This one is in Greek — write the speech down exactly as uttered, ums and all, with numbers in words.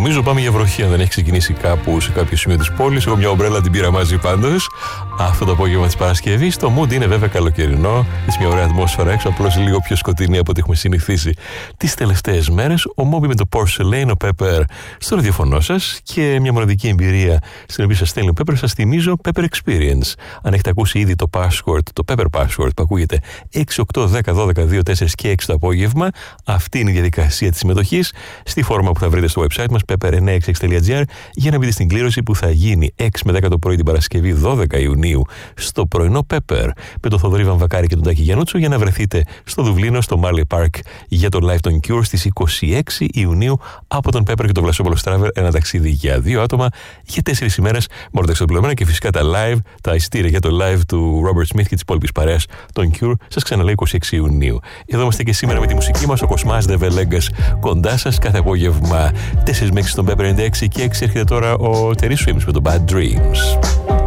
Νομίζω πάμε για βροχή, αν δεν έχει ξεκινήσει κάπου σε κάποιο σημείο της πόλης. Εγώ μια ομπρέλα την πήρα μαζί πάντως. Αυτό το απόγευμα της Παρασκευής. Το mood είναι βέβαια καλοκαιρινό. Έχει μια ωραία ατμόσφαιρα έξω, απλώς λίγο πιο σκοτεινή από ό,τι έχουμε συνηθίσει τις τελευταίες μέρες. Ο Moby με το Porcelain, ο Pepper στο ραδιοφωνό σας και μια μοναδική εμπειρία στην οποία σας στέλνει ο Pepper. Σας θυμίζω Pepper Experience. Αν έχετε ακούσει ήδη το password, το Pepper password που ακούγεται έξι οκτώ δέκα δώδεκα δύο τέσσερα και έξι το απόγευμα, αυτή είναι η διαδικασία της συμμετοχής στη φόρμα που θα βρείτε στο website μας pepper εννιακόσια εξήντα έξι τελεία τζι άρ για να μπείτε στην κλήρωση που θα γίνει έξι με δέκα το πρωί την Παρασκευή δώδεκα Ιουνίου στο πρωινό Pepper με τον Θοδωρή Βαμβακάρη και τον Τάκη Γιαννούτσο για να βρεθείτε στο Δουβλίνο, στο Marley Park για το live των Cure στις είκοσι έξι Ιουνίου από τον Pepper και τον Βλασόπολο Travel, ένα ταξίδι για δύο άτομα για τέσσερις ημέρες μόνο εξοπλισμένα και φυσικά τα live, τα ειστήρια για το live του Robert Smith και της υπόλοιπης παρέας των Cure σας ξαναλέω είκοσι έξι Ιουνίου. Εδώ είμαστε και σήμερα με τη μουσική μας, ο Κοσμάς The Velegas κοντά σας κάθε απόγευμα τέσσερα με έξι στον Pepper ενενήντα έξι και έξι έρχεται τώρα ο Terry Swims με το Bad Dreams.